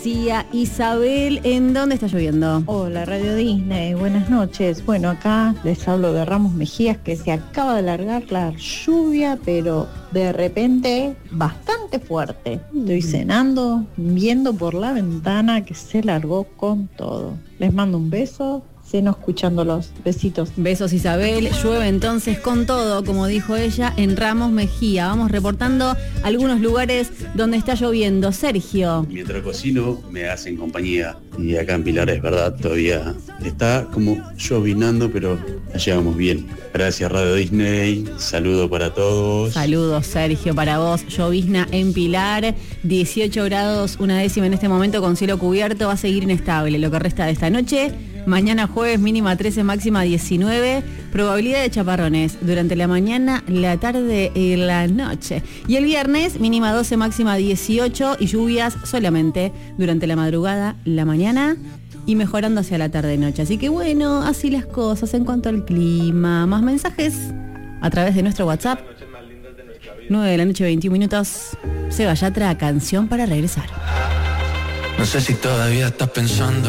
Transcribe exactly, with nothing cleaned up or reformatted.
decía Isabel. ¿En dónde está lloviendo? Hola, Radio Disney, buenas noches. Bueno, acá les hablo de Ramos Mejías, que se acaba de largar la lluvia, pero de repente bastante fuerte. Estoy cenando, viendo por la ventana que se largó con todo. Les mando un beso. Seno escuchándolos. Besitos. Besos, Isabel. Llueve entonces con todo, como dijo ella, en Ramos Mejía. Vamos reportando algunos lugares donde está lloviendo. Sergio. Mientras cocino me hacen compañía. Y acá en Pilar es verdad, todavía está como llovinando, pero la llevamos bien. Gracias, Radio Disney. Saludo para todos. Saludos, Sergio, para vos. Llovizna en Pilar. dieciocho grados, una décima en este momento con cielo cubierto. Va a seguir inestable lo que resta de esta noche. Mañana jueves mínima trece, máxima diecinueve. Probabilidad de chaparrones durante la mañana, la tarde y la noche. Y el viernes mínima doce, máxima dieciocho y lluvias solamente durante la madrugada, la mañana y mejorando hacia la tarde-noche. Así que bueno, así las cosas en cuanto al clima. Más mensajes a través de nuestro WhatsApp. nueve de la noche, veintiún minutos. Seba Yatra, canción para regresar. No sé si todavía estás pensando